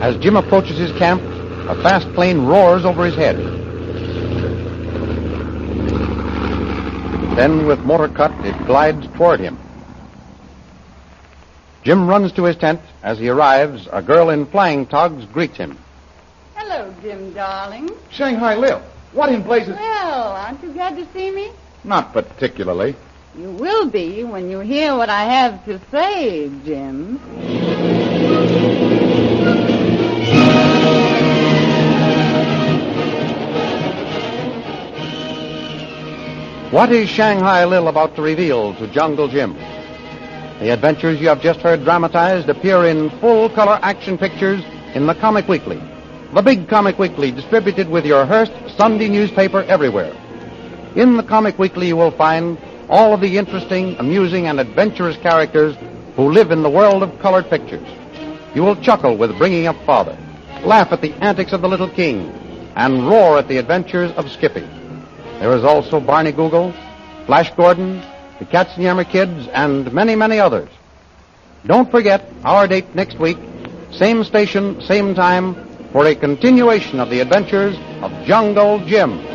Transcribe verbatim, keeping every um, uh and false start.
As Jim approaches his camp, a fast plane roars over his head. Then, with motor cut, it glides toward him. Jim runs to his tent. As he arrives, a girl in flying togs greets him. Hello, Jim, darling. Shanghai Lil, what in blazes... Well, aren't you glad to see me? Not particularly. You will be when you hear what I have to say, Jim. What is Shanghai Lil about to reveal to Jungle Jim? The adventures you have just heard dramatized appear in full-color action pictures in the Comic Weekly, the big Comic Weekly distributed with your Hearst Sunday newspaper everywhere. In the Comic Weekly you will find all of the interesting, amusing, and adventurous characters who live in the world of colored pictures. You will chuckle with Bringing Up Father, laugh at the antics of the Little King, and roar at the adventures of Skippy. There is also Barney Google, Flash Gordon, the Katzenjammer Kids, and many, many others. Don't forget our date next week, same station, same time, for a continuation of the adventures of Jungle Jim.